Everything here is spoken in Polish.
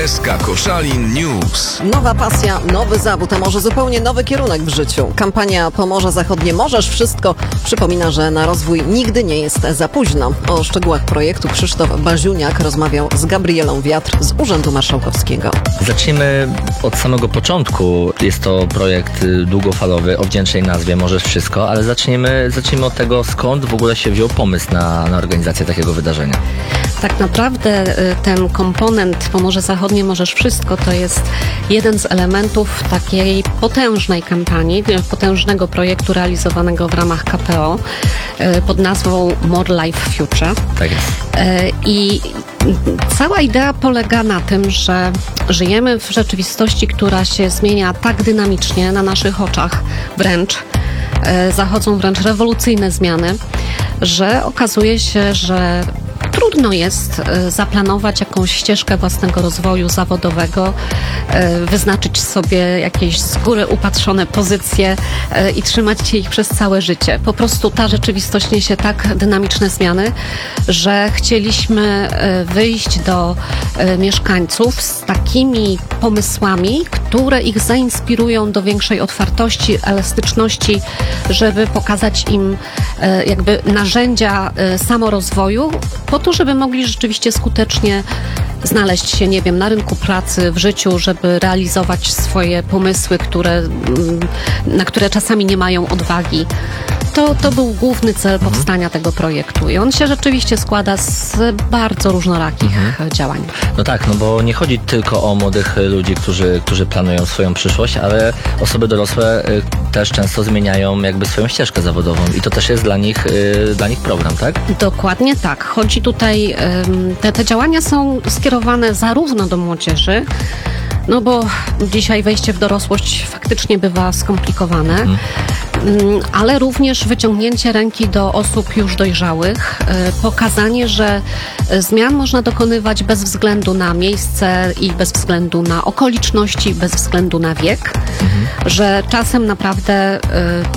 SK Koszalin News. Nowa pasja, nowy zawód, a może zupełnie nowy kierunek w życiu. Kampania Pomorze Zachodnie Możesz Wszystko przypomina, że na rozwój nigdy nie jest za późno. O szczegółach projektu Krzysztof Baziuniak rozmawiał z Gabrielą Wiatr z Urzędu Marszałkowskiego. Zacznijmy od samego początku. Jest to projekt długofalowy o wdzięcznej nazwie Możesz Wszystko, ale zacznijmy od tego, skąd w ogóle się wziął pomysł na organizację takiego wydarzenia. Tak naprawdę ten komponent Pomorze Zachodnie Możesz Wszystko to jest jeden z elementów takiej potężnej kampanii, potężnego projektu realizowanego w ramach KPO pod nazwą More Life Future. Tak jest. I cała idea polega na tym, że żyjemy w rzeczywistości, która się zmienia tak dynamicznie na naszych oczach wręcz. Zachodzą wręcz rewolucyjne zmiany, że okazuje się, że trudno jest zaplanować jakąś ścieżkę własnego rozwoju zawodowego, wyznaczyć sobie jakieś z góry upatrzone pozycje i trzymać się ich przez całe życie. Po prostu ta rzeczywistość niesie tak dynamiczne zmiany, że chcieliśmy wyjść do mieszkańców z takimi pomysłami, które ich zainspirują do większej otwartości, elastyczności, żeby pokazać im jakby narzędzia samorozwoju, po to, żeby mogli rzeczywiście skutecznie znaleźć się, nie wiem, na rynku pracy, w życiu, żeby realizować swoje pomysły, na które czasami nie mają odwagi. To był główny cel powstania tego projektu i on się rzeczywiście składa z bardzo różnorakich działań. No tak, no bo nie chodzi tylko o młodych ludzi, którzy planują swoją przyszłość, ale osoby dorosłe też często zmieniają jakby swoją ścieżkę zawodową i to też jest dla nich program, tak? Dokładnie tak. Chodzi tutaj, te działania są skierowane zarówno do młodzieży, no bo dzisiaj wejście w dorosłość faktycznie bywa skomplikowane, ale również wyciągnięcie ręki do osób już dojrzałych, pokazanie, że zmian można dokonywać bez względu na miejsce i bez względu na okoliczności, bez względu na wiek, że czasem naprawdę